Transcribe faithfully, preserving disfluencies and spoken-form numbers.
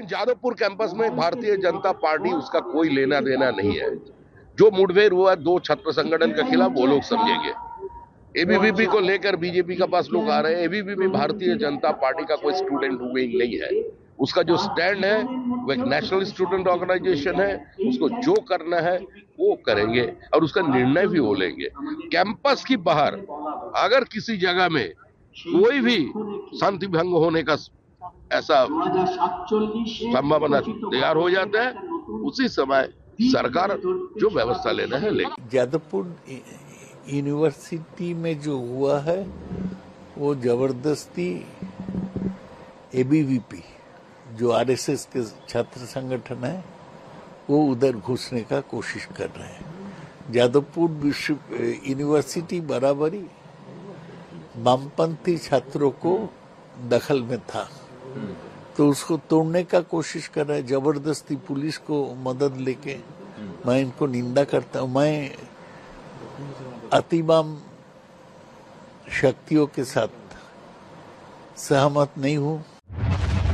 लेकिन जादवपुर कैंपस में भारतीय जनता पार्टी उसका कोई लेना देना नहीं है। जो मुठभेड़ हुआ दो छात्र संगठन के खिलाफ वो लोग समझेंगे। एबीवीपी को लेकर बीजेपी के पास लोग आ रहे हैं। एबीवीपी भारतीय जनता पार्टी का कोई स्टूडेंट विंग नहीं है। उसका जो स्टैंड है वो एक नेशनल स्टूडेंट ऑर्गेनाइजेशन है। उसको जो करना है वो करेंगे और उसका निर्णय भी वो लेंगे। कैंपस की बाहर अगर किसी जगह में कोई भी शांति भंग होने का ऐसा संभावना तैयार हो जाता है, उसी समय सरकार जो व्यवस्था लेना है लेगी। जादवपुर यूनिवर्सिटी में जो हुआ है वो जबरदस्ती एबीवीपी जो आरएसएस के छात्र संगठन है वो उधर घुसने का कोशिश कर रहे हैं। जादवपुर विश्व यूनिवर्सिटी बराबरी वामपंथी छात्रों को दखल में था, तो उसको तोड़ने का कोशिश कर रहा है जबरदस्ती पुलिस को मदद लेके। मैं इनको निंदा करता हूँ। मैं अतिवाम शक्तियों के साथ सहमत नहीं हूँ।